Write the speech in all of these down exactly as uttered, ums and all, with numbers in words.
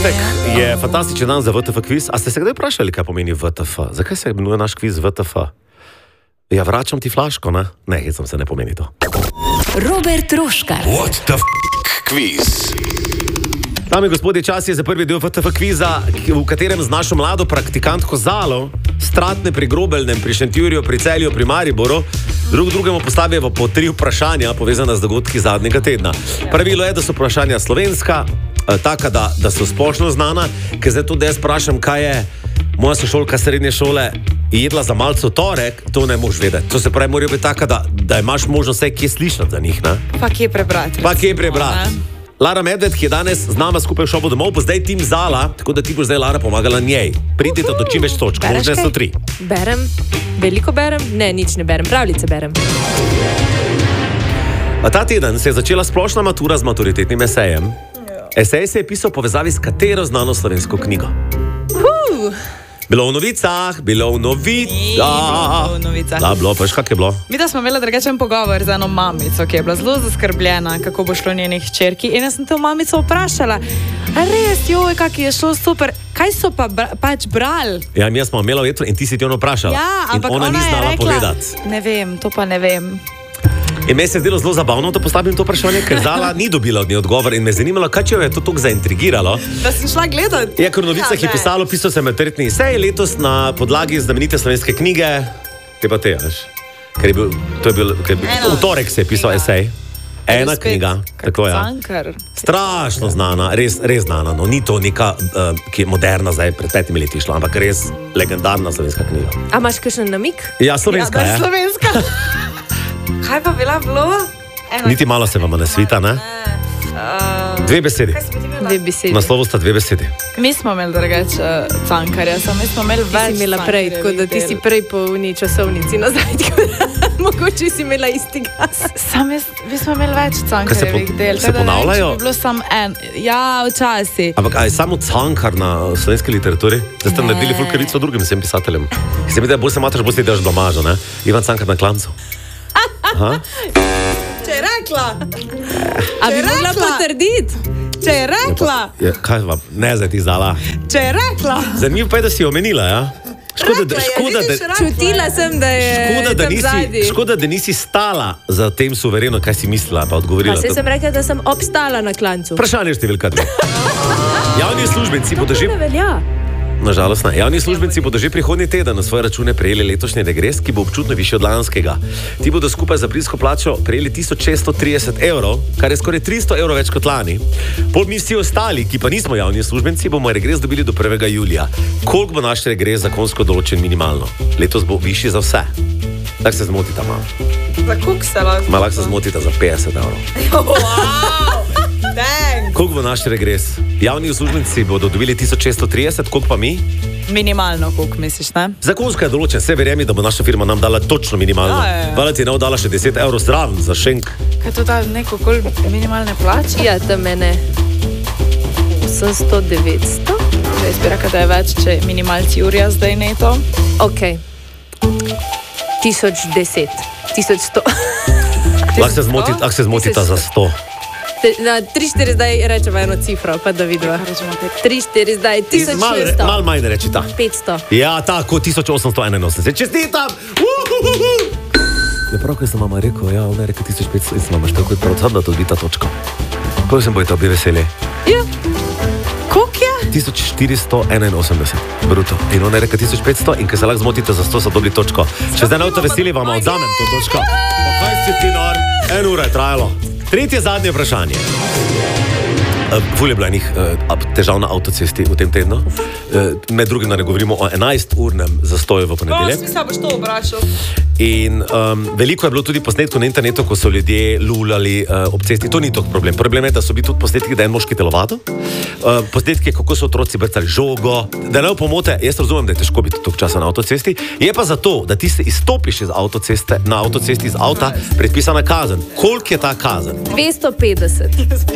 Petek je fantastičen dan za V T F kviz. A ste se kdaj vprašali, kaj pomeni V T F? Zakaj se imenuje naš kviz V T F? Ja, vračam ti flaško, ne? Ne, hecam se, ne pomeni to. Robert Roškar. What the f*** quiz? Dame in gospodje, čas je za prvi del V T F kviza, v katerem z našo mlado praktikantko Zalo, Stratne pri Grobelnem, pri Šentjurju, pri Celju, pri Mariboru, drug drugemu postavijo po tri vprašanja, povezana z dogodki zadnjega tedna. Pravilo je, da so vprašanja slovenska, taka, da, da so splošno znana, ker zdaj tudi jaz vprašam, kaj je moja sošolka srednje šole jedla za malce v torek, to ne moš vedeti. To se pravi, morajo biti taka, da, da imaš možnost vse kje slišati za njih, ne? Pa kje prebrati. Pa kje prebrati. Lara Medved, ki je danes z nama skupaj v šovu domov, bo zdaj tim Zala, tako da ti bo zdaj Lara pomagala njej. Pridite do čim več točk, možne so tri. Berem, veliko berem, ne, nič ne berem, pravljice berem. A ta teden se je začela splošna matura z maturitetnim esejem. Esej se je pisal v povezavi s katero znano slovensko knjigo? Uh. Bilo v novicah, bilo v novicah. Da, bilo, pa veš, kak je bilo? Mi da smo imeli drugačen pogovor z eno mamico, ki je bila zelo zaskrbljena, kako bo šlo njenih hčerki. In jaz sem to mamico vprašala, a res, joj, kak je šlo super, kaj so pa bra, pač brali? Ja, mi smo imeli vetro in ti si ti ono vprašala. Ja, ampak in ona, ona ni znala je rekla, povedati. Ne vem, to pa ne vem. In meni se je zdelo zelo zabavno, da postavim to vprašanje, ker Zala ni dobila od nje odgovor in me zanimalo, kaj če jo je to toliko zaintrigiralo. Da sem šla gledati. Ja, ker v novicah ja, je pisalo, pisal se maturitetni esej letos na podlagi znamenite slovenske knjige, te pa te, veš. Ker je bil, to je bil, ker je bil, v torek se je pisal ja. esej. Ena knjiga, tako je. Ja. Strašno znana, res, res znana, no, ni to neka, uh, ki je moderna zdaj, pred petimi leti šla, ampak res legendarna slovenska knjiga. A imaš kakšen namik? Ja, slovenska, ja. Ja, slovenska. Kaj pa bila bilo? Ena niti malo se vam ne svita, ne? Uh, dve besedi. Dve besedi. Naslovu sta dve besedi. Mi smo imeli drugač uh, Cankarja, samo mi smo imeli več. Ti si imela prej, tako da ti si prej po uni časovnici nazaj, tako da mogoče si imela istega. Sam jaz, mi smo imeli več Cankarjevih del. Se ponavljajo? Bi bilo sam en. Ja, včasih. Ampak aj samo Cankar na slovenski literaturi? Zdaj ste naredili ful krivico drugim vsem pisateljem. Se mi da, bolj se matraš, bolj si daš blamažo, ne? Ivan Cankar na Klancu. Aha. Če je rekla. A bi mogla potrditi? Če je rekla. Ja, kaj vam, ne zdaj ti Zala. Če je rekla. Zanimivo pa je, da si omenila, ja? Škoda, da, škoda, da, čutila sem, da je škoda, da tam nisi, zadnji. škoda, da nisi stala za tem suvereno, kaj si mislila, pa odgovorila. Pa se sem rekla, da sem obstala na Klancu. Vprašanje številka dve. Javni uslužbenci bodo že... To ne velja. Nažalost ne. Javni uslužbenci bodo že prihodnji teden na svoje račune prejeli letošnji regres, ki bo občutno višji od lanskega. Ti bodo skupaj za aprilsko plačo prejeli tisoč šeststo trideset evrov, kar je skoraj tristo evrov več kot lani. Pol mi vsi ostali, ki pa nismo javni uslužbenci, bomo regres dobili do prvega julija. Koliko bo naš regres zakonsko določen minimalno? Letos bo višji za vse. Tak se zmotita malo. Za koliko se lahko? Malo se zmotita za petdeset evrov. Wow! Koliko bo naš regres? Javni uslužbenci bodo dobili tisoč šeststo trideset, koliko pa mi? Minimalno, koliko misliš, ne? Zakonsko je določen, vse verjemi, da bo naša firma nam dala točno minimalno. Ja, ja, ja. Hvala ti je dala še deset evrov zraven za šenk. Kaj to da neko kol minimalne plače? Ja, da mene osemsto, devetsto. Jaz bi rekla, da je več, če minimalci urja zdaj neto. Ok. Tisoč deset. Tisoč sto. Lahko se zmoti, lahko se zmotita za sto. Na tri štiri zdaj rečemo eno cifro, pa da vidimo. tri štiri zdaj, tisoč šeststo. Mal manj reči ta. petsto. Ja, tako, tisoč osemsto enainosemdeset. Čestitam! Uhuhuhu! Ja, prav, kaj sem mama rekel, ja, ona je rekel tisoč petsto in sem mama štel kot prav, sad da to odbita točka. Koliko sem bojte obi veseli? Ja. Koliko je? tisoč štiristo enainosemdeset, bruto. In ona je rekel tisoč petsto in ker se lahko zmotite za sto, so dobili točko. Če zdaj ne boste veseli, vam odzamem to točko. Pa kaj si ti nor? En ura je trajalo. Tretje zadnje vprašanje. Ful je bila enih težav na avtocesti v tem tednu. Med drugim, da ne govorimo o enajsturnem zastoju v ponedeljek. Prosim, se boš to vprašal. In um, veliko je bilo tudi posnetkov na internetu, ko so ljudje lulali uh, ob cesti. To ni tok problem. Problem je, da so bili tudi posnetki, da je en moški telovado. Uh, posnetki, kako so otroci brcali žogo. Da ne opomote, jaz razumem, da je težko biti toliko časa na avtocesti. Je pa zato, da ti se izstopiš iz avtoceste, na avtocesti iz avta, predpisana kazen. Koliko je ta kazen? dvesto petdeset.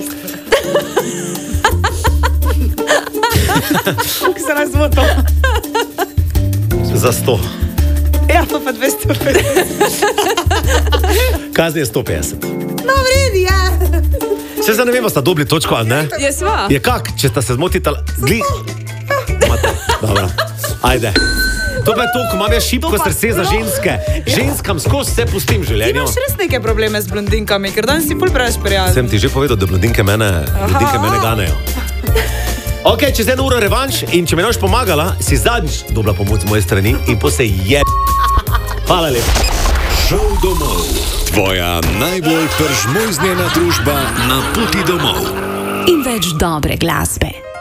Kako se nas zmotil? Za sto. Ja, pa pa dvesto petdeset. Kazni je sto petdeset. No, vredi, ja. Se zdaj ne vemo, sta dobili točko ali ne? Je sva. Je kak, če sta se zmotita, glih. Mate, dobro, ajde. To pa je to, ko imam jaz šibko srce za ženske. Ženskam skozi vse pustim v Ti življenju. imaš res neke probleme z blondinkami, ker danes si pol preveč prijazen. Sem ti že povedal, da blondinke mene, blondinke mene ganejo. Ok, čez eno uro revanš in če mi ne boš pomagala, si zadnjič dobila pomoč z moje strani in po se je. Hvala lepa. Šel domov. Tvoja najbolj peržmojznjena družba na poti domov. In več dobre glasbe.